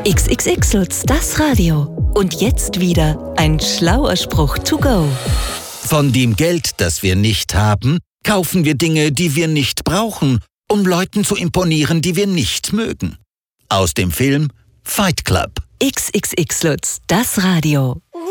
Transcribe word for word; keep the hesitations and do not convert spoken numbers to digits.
X X X Lutz, das Radio. Und jetzt wieder ein schlauer Spruch to go. Von dem Geld, das wir nicht haben, kaufen wir Dinge, die wir nicht brauchen, um Leuten zu imponieren, die wir nicht mögen. Aus dem Film Fight Club. X X X Lutz, das Radio.